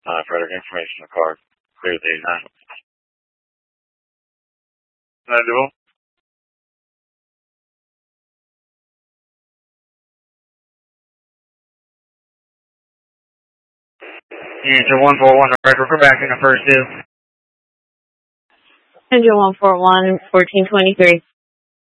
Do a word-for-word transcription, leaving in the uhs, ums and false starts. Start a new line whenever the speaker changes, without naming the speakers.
Uh, further information on the car. Clear the eighty-nine. nine double. User one four one, record for back in the first due.
Engine one four one, fourteen twenty-three.